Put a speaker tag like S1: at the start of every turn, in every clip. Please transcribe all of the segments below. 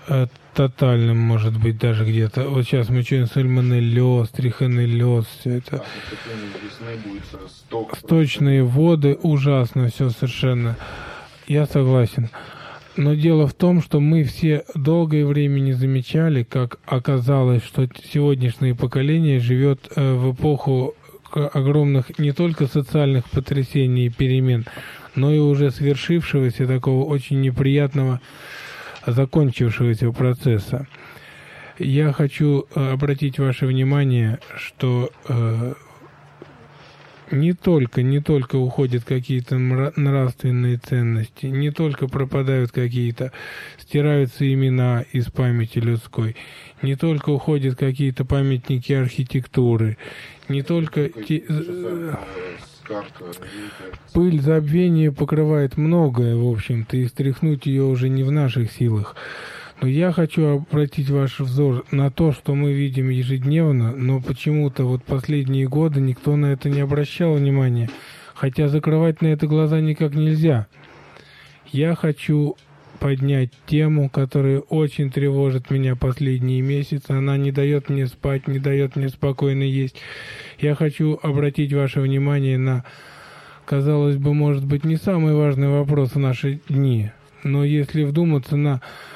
S1: тотальным, может быть, даже где-то. Вот сейчас мы чуем сальмонеллез, трихонеллез, все это. Сточные воды, ужасно все совершенно. Я согласен. Но дело в том, что мы все долгое время не замечали, как оказалось, что сегодняшнее поколение живет в эпоху огромных не только социальных потрясений и перемен, но и уже свершившегося такого очень неприятного закончившегося процесса. Я хочу обратить ваше внимание, что не только уходят какие-то нравственные ценности, не только пропадают какие-то, стираются имена из памяти людской, не только уходят какие-то памятники архитектуры, не только пыль забвения покрывает многое, в общем-то, и стряхнуть ее уже не в наших силах. Но я хочу обратить ваш взор на то, что мы видим ежедневно, но почему-то вот последние годы никто на это не обращал внимания, хотя закрывать на это глаза никак нельзя. Я хочу поднять тему, которая очень тревожит меня последние месяцы. Она не дает мне спать, не дает мне спокойно есть. Я хочу обратить ваше внимание на, казалось бы, может быть, не самый важный вопрос в наши дни, но если вдуматься, на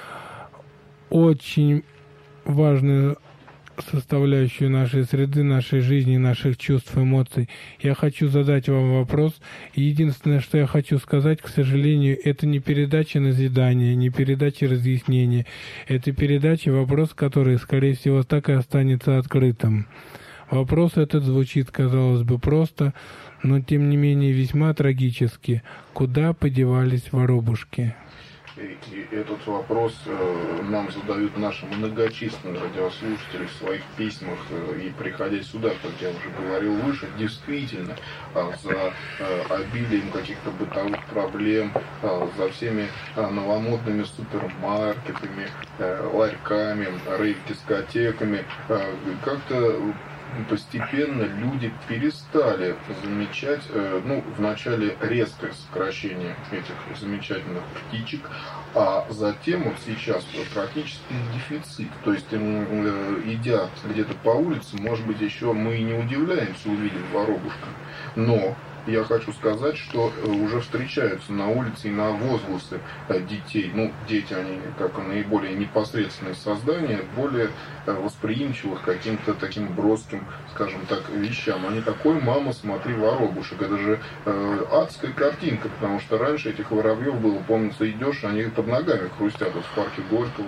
S1: очень важную составляющую нашей среды, нашей жизни, наших чувств, эмоций. Я хочу задать вам вопрос. Единственное, что я хочу сказать, к сожалению, это не передача назидания, не передача разъяснения. Это передача, вопрос, который, скорее всего, так и останется открытым. Вопрос этот звучит, казалось бы, просто, но, тем не менее, весьма трагически. Куда подевались воробушки?
S2: И этот вопрос нам задают наши многочисленные радиослушатели в своих письмах и приходя сюда, как я уже говорил выше, действительно за обилием каких-то бытовых проблем, за всеми новомодными супермаркетами, ларьками, рейв-дискотеками, как-то постепенно люди перестали замечать, вначале резкое сокращение этих замечательных птичек, а затем вот сейчас практически дефицит. То есть, идя где-то по улице, может быть, еще мы и не удивляемся, увидев воробушка, но я хочу сказать, что уже встречаются на улице и на возгласы детей. Дети, они как наиболее непосредственные создания, более восприимчивых к каким-то таким броским, скажем так, вещам. Они такой: мама, смотри, воробушек. Это же адская картинка, потому что раньше этих воробьев было, помнится, идешь, они под ногами хрустят вот в парке Горького.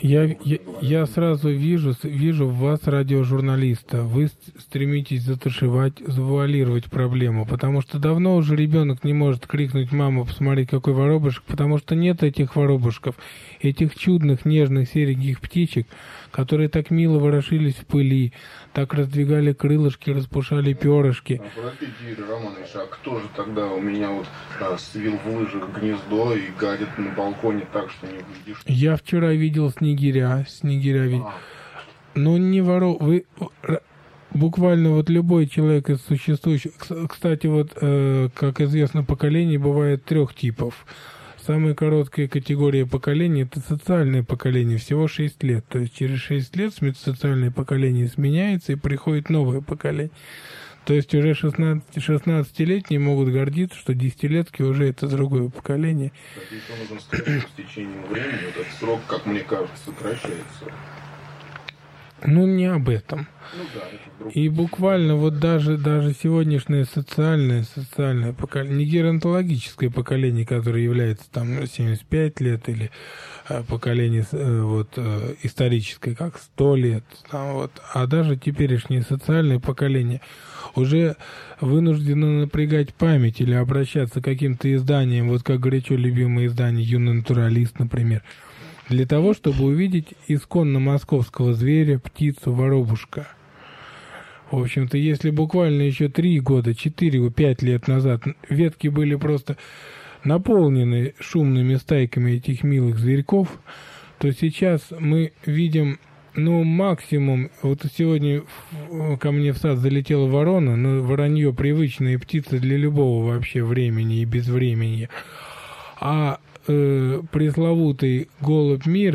S1: Я сразу вижу в вас радиожурналиста. Вы стремитесь затушевать, завуалировать проблему, потому что давно уже ребенок не может крикнуть: мама, посмотри, какой воробушек, потому что нет этих воробушков, этих чудных, нежных, сереньких птичек, которые так мило ворошились в пыли, так раздвигали крылышки, распушали перышки.
S2: Простите, Юрий Романович, а кто же тогда у меня свил в лыжах гнездо и гадит на балконе так, что не выйдешь?
S1: Я вчера видел снегиря видел. Но не вы буквально вот любой человек из существующих... Кстати, как известно, поколений бывает 3 типов. Самая короткая категория поколений – это социальное поколение, всего 6 лет. То есть через 6 лет социальное поколение сменяется и приходит новое поколение. То есть уже 16-летние могут гордиться, что 10-летки уже это другое поколение.
S2: Еще нужно сказать, что с течением времени этот срок, как мне кажется, сокращается.
S1: Не об этом. И буквально даже сегодняшнее социальное поколение, не геронтологическое поколение, которое является там 75 лет, или поколение историческое, как 100 лет, а даже теперешнее социальное поколение уже вынуждено напрягать память или обращаться к каким-то изданиям, вот как горячо любимое издание «Юный натуралист», например, для того, чтобы увидеть исконно московского зверя, птицу, воробушка. В общем-то, если буквально еще 3 года, 4, 5 лет назад ветки были просто наполнены шумными стайками этих милых зверьков, то сейчас мы видим, максимум... Вот сегодня ко мне в сад залетела ворона, но воронье — привычная птица для любого вообще времени и безвременья. А пресловутый голубь мира